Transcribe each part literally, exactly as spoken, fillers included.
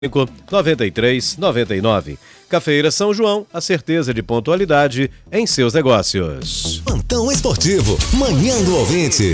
noventa e três, noventa e nove. Cafeira São João, a certeza de pontualidade em seus negócios. Plantão Esportivo, Manhã do Ouvinte.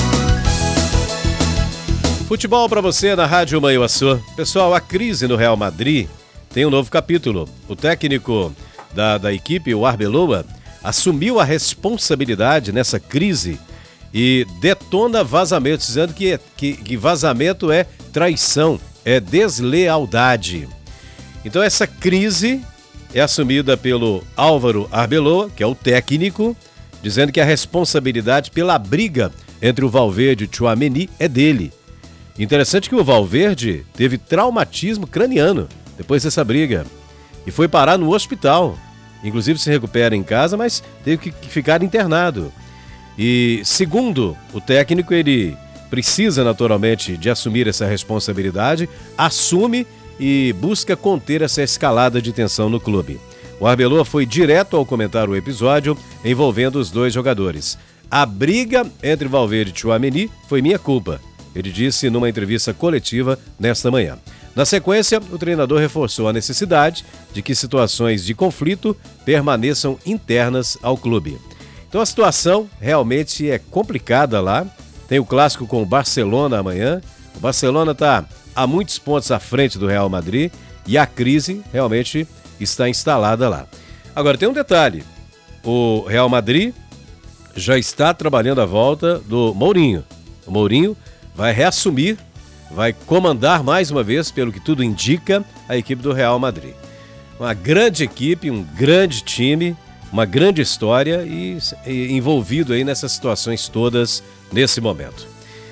Futebol para você na Rádio Manhuaçu. Pessoal, a crise no Real Madrid tem um novo capítulo. O técnico da, da equipe, o Arbeloa, assumiu a responsabilidade nessa crise e detona vazamentos, dizendo que, que, que vazamento é traição, é deslealdade. Então essa crise é assumida pelo Álvaro Arbeloa, que é o técnico, dizendo que a responsabilidade pela briga entre o Valverde e o Tchouaméni é dele. Interessante que o Valverde teve traumatismo craniano depois dessa briga e foi parar no hospital. Inclusive se recupera em casa, mas teve que ficar internado. E segundo o técnico, ele precisa naturalmente de assumir essa responsabilidade, assume e busca conter essa escalada de tensão no clube. O Arbeloa foi direto ao comentar o episódio envolvendo os dois jogadores. A briga entre Valverde e Tchouaméni foi minha culpa, ele disse numa entrevista coletiva nesta manhã. Na sequência, o treinador reforçou a necessidade de que situações de conflito permaneçam internas ao clube. Então a situação realmente é complicada lá. Tem o clássico com o Barcelona amanhã. O Barcelona está a muitos pontos à frente do Real Madrid e a crise realmente está instalada lá. Agora tem um detalhe, o Real Madrid já está trabalhando a volta do Mourinho. O Mourinho vai reassumir, vai comandar mais uma vez, pelo que tudo indica, a equipe do Real Madrid. Uma grande equipe, um grande time, uma grande história e, e envolvido aí nessas situações todas nesse momento.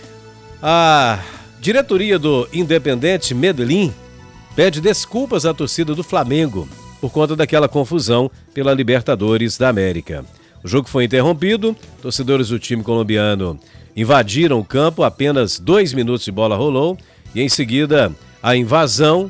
A diretoria do Independente Medellín pede desculpas à torcida do Flamengo por conta daquela confusão pela Libertadores da América. O jogo foi interrompido, torcedores do time colombiano invadiram o campo, apenas dois minutos de bola rolou e em seguida a invasão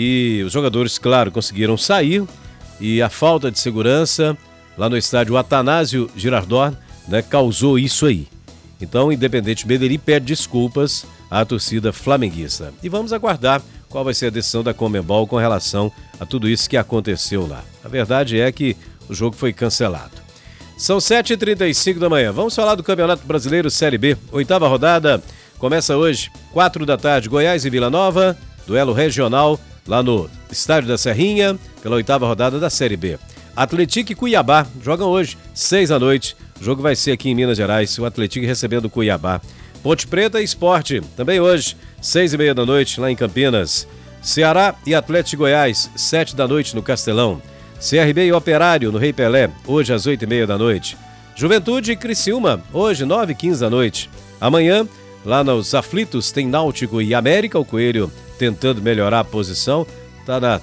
e os jogadores, claro, conseguiram sair e a falta de segurança lá no estádio Atanásio Girardot, né, causou isso aí. Então o Independente Medellín pede desculpas à torcida flamenguista. E vamos aguardar qual vai ser a decisão da Conmebol com relação a tudo isso que aconteceu lá. A verdade é que o jogo foi cancelado. São sete e trinta e cinco da manhã. Vamos falar do Campeonato Brasileiro Série B. Oitava rodada começa hoje, quatro da tarde, Goiás e Vila Nova. Duelo regional lá no Estádio da Serrinha, pela oitava rodada da Série B. Atlético e Cuiabá jogam hoje, seis da noite. O jogo vai ser aqui em Minas Gerais, o Atlético recebendo o Cuiabá. Ponte Preta e Sport, também hoje, seis e meia da noite, lá em Campinas. Ceará e Atlético de Goiás, sete da noite no Castelão. C R B e Operário no Rei Pelé, hoje às oito e meia da noite. Juventude e Criciúma, hoje, nove e quinze da noite. Amanhã, lá nos Aflitos, tem Náutico e América, o Coelho tentando melhorar a posição, está na,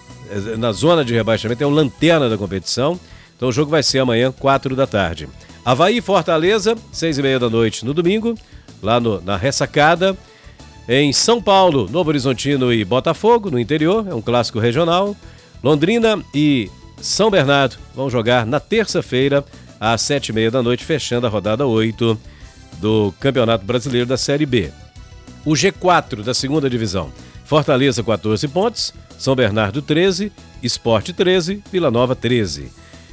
na zona de rebaixamento, é o lanterna da competição. Então o jogo vai ser amanhã, quatro da tarde. Avaí e Fortaleza, seis e meia da noite no domingo, lá no, na Ressacada. Em São Paulo, Novo Horizontino e Botafogo, no interior, é um clássico regional. Londrina e São Bernardo vão jogar na terça-feira, às sete e meia da noite, fechando a rodada oito do Campeonato Brasileiro da Série B. O G quatro da segunda divisão. Fortaleza, quatorze pontos, São Bernardo, treze, Sport, treze, Vila Nova, treze.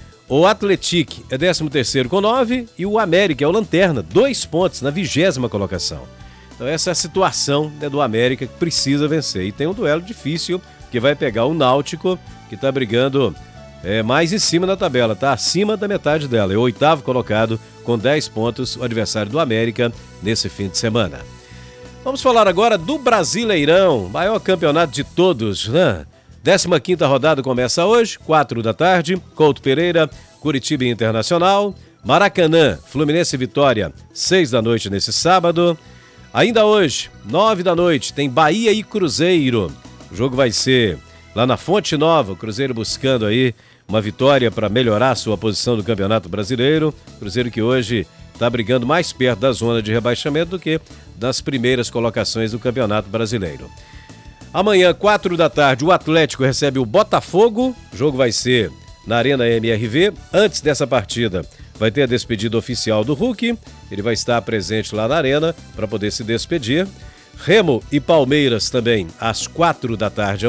O Atlético é décimo terceiro com nove e o América é o lanterna, dois pontos na vigésima colocação. Então essa é a situação, né, do América, que precisa vencer. E tem um duelo difícil, que vai pegar o Náutico, que está brigando é, mais em cima da tabela, está acima da metade dela. É o oitavo colocado com dez pontos, o adversário do América nesse fim de semana. Vamos falar agora do Brasileirão, maior campeonato de todos, né? décima quinta rodada começa hoje, quatro da tarde, Couto Pereira, Curitiba Internacional, Maracanã, Fluminense e Vitória, seis da noite nesse sábado. Ainda hoje, nove da noite, tem Bahia e Cruzeiro. O jogo vai ser lá na Fonte Nova, o Cruzeiro buscando aí uma vitória para melhorar a sua posição no Campeonato Brasileiro. Cruzeiro que hoje está brigando mais perto da zona de rebaixamento do que das primeiras colocações do Campeonato Brasileiro. Amanhã, quatro da tarde, o Atlético recebe o Botafogo. O jogo vai ser na Arena M R V. Antes dessa partida, vai ter a despedida oficial do Hulk. Ele vai estar presente lá na Arena para poder se despedir. Remo e Palmeiras também, às quatro da tarde.